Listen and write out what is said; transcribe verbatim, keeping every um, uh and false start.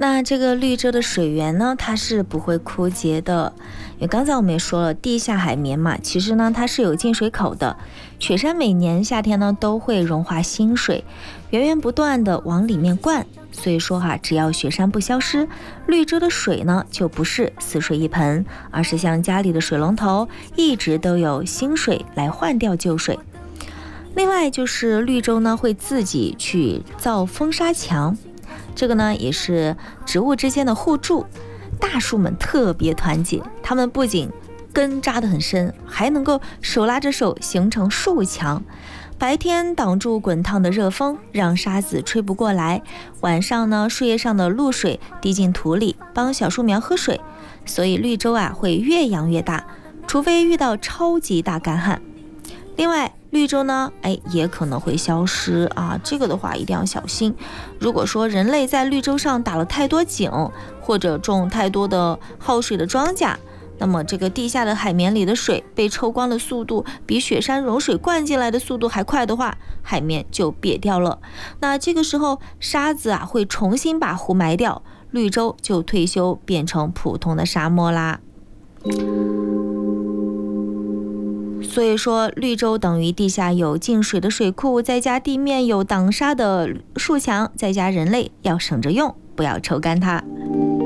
那这个绿洲的水源呢，它是不会枯竭的，因为刚才我们也说了，地下海绵嘛，其实呢它是有进水口的。雪山每年夏天呢都会融化新水，源源不断的往里面灌，所以说哈，只要雪山不消失，绿洲的水呢就不是死水一盆，而是像家里的水龙头，一直都有新水来换掉旧水。另外就是绿洲呢会自己去造风沙墙，这个呢也是植物之间的互助。大树们特别团结，它们不仅根扎得很深，还能够手拉着手形成树墙。白天挡住滚烫的热风，让沙子吹不过来，晚上呢树叶上的露水滴进土里，帮小树苗喝水。所以绿洲啊会越养越大，除非遇到超级大干旱。另外绿洲呢哎也可能会消失啊，这个的话一定要小心。如果说人类在绿洲上打了太多井，或者种太多的耗水的庄稼，那么这个地下的海绵里的水被抽光的速度比雪山融水灌进来的速度还快的话，海绵就瘪掉了。那这个时候沙子啊会重新把湖埋掉，绿洲就退休变成普通的沙漠啦。所以说绿洲等于地下有进水的水库，再加地面有挡沙的树墙，再加人类要省着用，不要抽干它。